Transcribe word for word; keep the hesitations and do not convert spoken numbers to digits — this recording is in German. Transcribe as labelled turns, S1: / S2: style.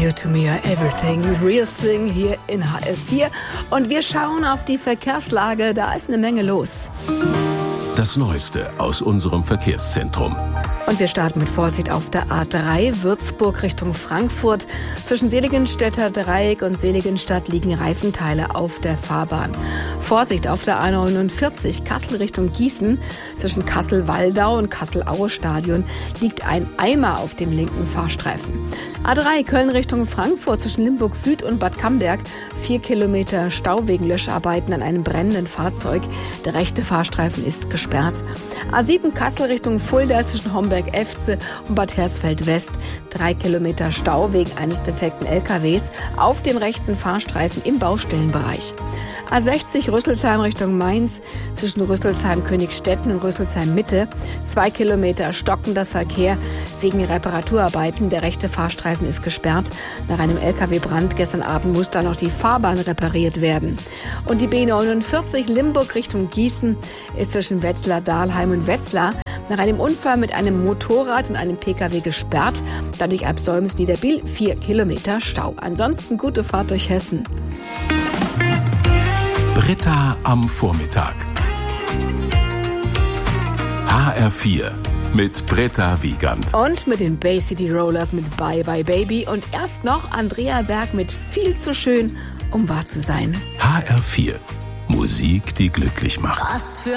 S1: You to me are everything, real thing hier in H F vier. Und wir schauen auf die Verkehrslage, da ist eine Menge los.
S2: Das Neueste aus unserem Verkehrszentrum.
S1: Und wir starten mit Vorsicht auf der A drei, Würzburg Richtung Frankfurt. Zwischen Seligenstädter Dreieck und Seligenstadt liegen Reifenteile auf der Fahrbahn. Vorsicht auf der A neunundvierzig, Kassel Richtung Gießen. Zwischen Kassel-Waldau und Kassel-Aue-Stadion liegt ein Eimer auf dem linken Fahrstreifen. A drei, Köln Richtung Frankfurt, zwischen Limburg Süd und Bad Camberg. Vier Kilometer Stau wegen Löscharbeiten an einem brennenden Fahrzeug. Der rechte Fahrstreifen ist gesperrt. A sieben, Kassel Richtung Fulda, zwischen Homberg-Efze und Bad Hersfeld-West. Drei Kilometer Stau wegen eines defekten L K Ws auf dem rechten Fahrstreifen im Baustellenbereich. A sechzig, Rüsselsheim Richtung Mainz, zwischen Rüsselsheim-Königstetten und Rüsselsheim-Mitte. Zwei Kilometer stockender Verkehr wegen Reparaturarbeiten. Der rechte Fahrstreifen ist gesperrt. Nach einem L K W-Brand gestern Abend muss da noch die Fahrbahn repariert werden. Und die B neunundvierzig, Limburg Richtung Gießen, ist zwischen Wetzlar, Dahlheim und Wetzlar nach einem Unfall mit einem Motorrad und einem P K W gesperrt. Dadurch ab Solms-Niederbiel vier Kilometer Stau. Ansonsten gute Fahrt durch Hessen.
S2: Britta am Vormittag. H R vier mit Britta Wiegand.
S1: Und mit den Bay City Rollers mit Bye Bye Baby. Und erst noch Andrea Berg mit Viel zu schön, um wahr zu sein.
S2: H R vier. Musik, die glücklich macht.
S3: Was für